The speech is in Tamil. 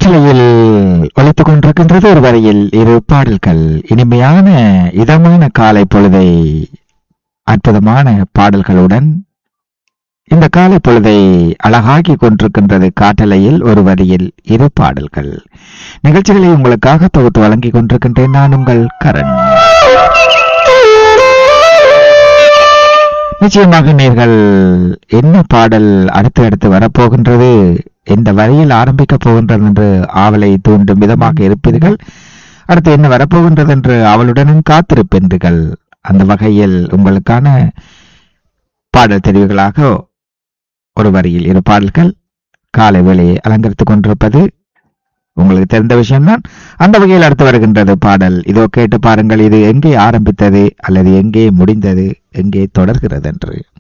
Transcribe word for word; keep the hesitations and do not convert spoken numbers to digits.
காற்றலையில் ஒலித்துக் கொண்டிருக்கின்றது ஒரு வரையில் இரு பாடல்கள். இனிமையான இதமான காலை பொழுதை அற்புதமான பாடல்களுடன் இந்த காலை பொழுதை அழகாக்கி கொண்டிருக்கின்றது. காற்றலையில் ஒரு வரியில் இரு பாடல்கள் நிகழ்ச்சிகளை உங்களுக்காக தொகுத்து வழங்கிக் கொண்டிருக்கின்றேன். நான் உங்கள் கரண். நிச்சயமாக நீங்கள் என்ன பாடல் அடுத்து அடுத்து வரப்போகின்றது, எந்த வரியில் ஆரம்பிக்க போகின்றது என்று ஆவலை தூண்டும் விதமாக இருப்பீர்கள். அடுத்து என்ன வரப்போகின்றது என்று அவளுடனும் காத்திருப்பீர்கள். அந்த வகையில் உங்களுக்கான பாடல் தெரிவுகளாக ஒரு வரியில் இரு பாடல்கள் காலை வேளையை அலங்கரித்துக் கொண்டிருப்பது உங்களுக்கு தெரிந்த விஷயம்தான். அந்த வகையில் அடுத்து வருகின்றது பாடல். இதோ கேட்டு பாருங்கள், இது எங்கே ஆரம்பித்தது அல்லது எங்கே முடிந்தது, எங்கே தொடர்கிறது என்று.